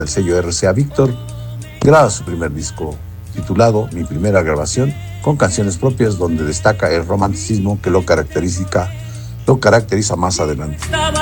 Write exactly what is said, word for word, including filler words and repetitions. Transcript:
el sello R C A Víctor, graba su primer disco titulado Mi Primera Grabación, con canciones propias donde destaca el romanticismo que lo caracteriza, lo caracteriza más adelante.